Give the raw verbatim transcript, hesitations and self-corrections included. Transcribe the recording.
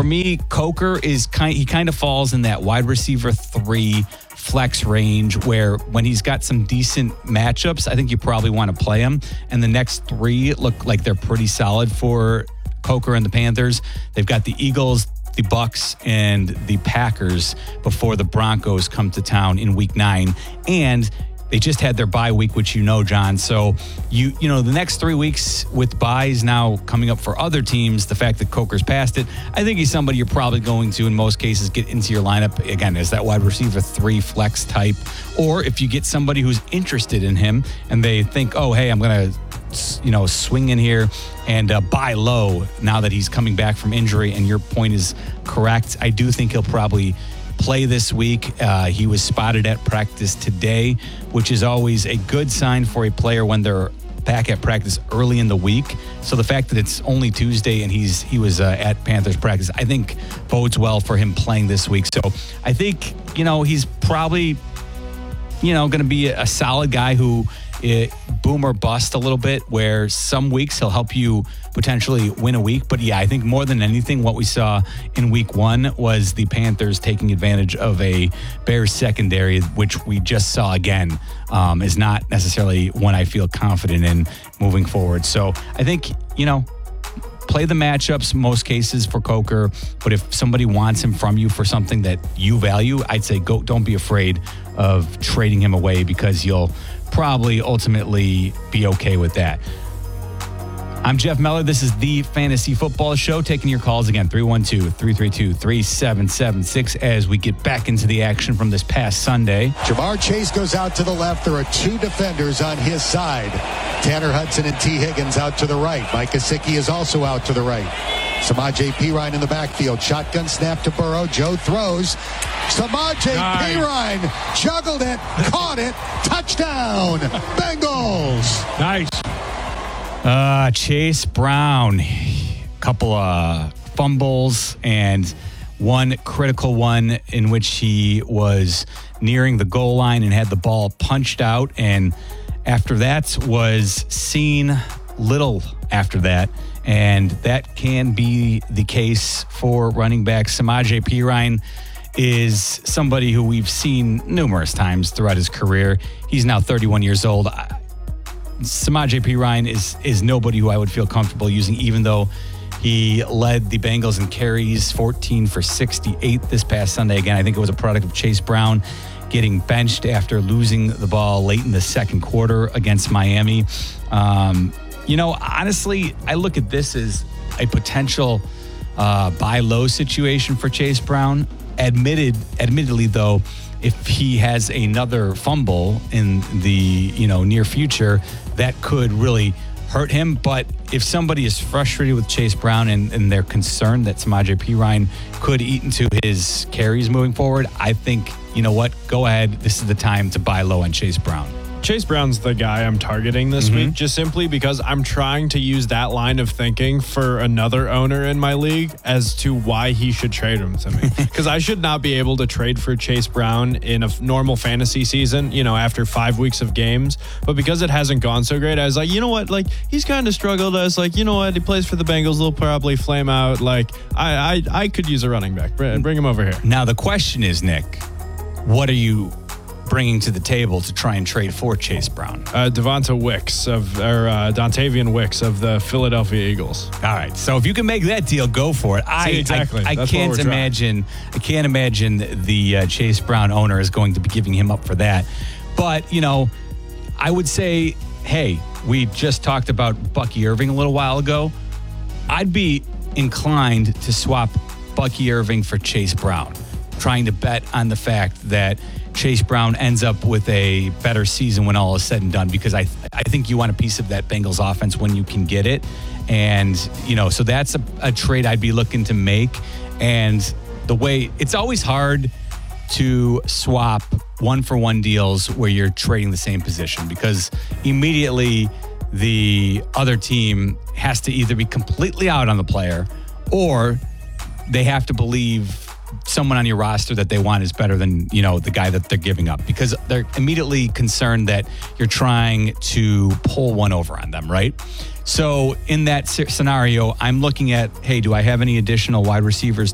for me, Coker is kind. He kind of falls in that wide receiver three flex range where when he's got some decent matchups, I think you probably want to play him. And the next three look like they're pretty solid for Coker and the Panthers. They've got the Eagles, the Bucks, and the Packers before the Broncos come to town in week nine. And they just had their bye week, which you know, John. So, you you know, the next three weeks with byes now coming up for other teams, the fact that Coker's passed it, I think he's somebody you're probably going to, in most cases, get into your lineup. Again, as that wide receiver three flex type. Or if you get somebody who's interested in him and they think, oh, hey, I'm going to, you know, swing in here and uh, buy low now that he's coming back from injury. And your point is correct. I do think he'll probably play this week. Uh, he was spotted at practice today, which is always a good sign for a player when they're back at practice early in the week. So the fact that it's only Tuesday and he's he was uh, at Panthers practice, I think bodes well for him playing this week. So I think, you know, he's probably, you know, going to be a solid guy who It, boom or bust a little bit, where some weeks he'll help you potentially win a week. But yeah, I think more than anything, what we saw in week one was the Panthers taking advantage of a Bears secondary, which we just saw again, um, is not necessarily one I feel confident in moving forward. So I think, you know, play the matchups most cases for Coker, but if somebody wants him from you for something that you value, I'd say go. Don't be afraid of trading him away, because you'll probably ultimately be okay with that. I'm Jeff Meller. This is the Fantasy Football Show, taking your calls again, three one two, three three two, three seven seven six, as we get back into the action from this past Sunday. Jamar Chase goes out to the left. There are two defenders on his side. Tanner Hudson and T. Higgins out to the right. Mike Gesicki is also out to the right. Samaje Perine in the backfield. Shotgun snap to Burrow. Joe throws. Samaje nice. Perine juggled it, caught it, touchdown, Bengals. Nice. Uh, Chase Brown, couple of fumbles and one critical one in which he was nearing the goal line and had the ball punched out. And after that was seen little after that. And that can be the case for running back. Samaje Perine is somebody who we've seen numerous times throughout his career. He's now thirty-one years old. Samaje Perine is is nobody who I would feel comfortable using, even though he led the Bengals in carries, fourteen for sixty-eight this past Sunday. Again, I think it was a product of Chase Brown getting benched after losing the ball late in the second quarter against Miami. Um, you know, honestly, I look at this as a potential uh, buy low situation for Chase Brown. Admitted, admittedly, though, if he has another fumble in the, you know, near future, that could really hurt him. But if somebody is frustrated with Chase Brown and, and they're concerned that Samaje Perine could eat into his carries moving forward, I think, you know what, go ahead. This is the time to buy low on Chase Brown. Chase Brown's the guy I'm targeting this Mm-hmm. week, just simply because I'm trying to use that line of thinking for another owner in my league as to why he should trade him to me. Because I should not be able to trade for Chase Brown in a f- normal fantasy season, you know, after five weeks of games. But because it hasn't gone so great, I was like, you know what? Like, he's kind of struggled. I was like, you know what? He plays for the Bengals. He'll probably flame out. Like, I, I, I could use a running back. Bring, bring him over here. Now, the question is, Nick, what are you bringing to the table to try and trade for Chase Brown? Uh, Devonta Wicks of, or uh, Dontavian Wicks of the Philadelphia Eagles. All right, so if you can make that deal, go for it. I See, exactly. I, I That's can't what we're trying. imagine. I can't imagine the uh, Chase Brown owner is going to be giving him up for that. But you know, I would say, hey, we just talked about Bucky Irving a little while ago. I'd be inclined to swap Bucky Irving for Chase Brown, trying to bet on the fact that Chase Brown ends up with a better season when all is said and done, because I I think you want a piece of that Bengals offense when you can get it. And, you know, so that's a, a trade I'd be looking to make. And the way it's always hard to swap one for one deals where you're trading the same position, because immediately the other team has to either be completely out on the player or they have to believe someone on your roster that they want is better than, you know, the guy that they're giving up, because they're immediately concerned that you're trying to pull one over on them, right? So in that scenario, I'm looking at, hey, do I have any additional wide receivers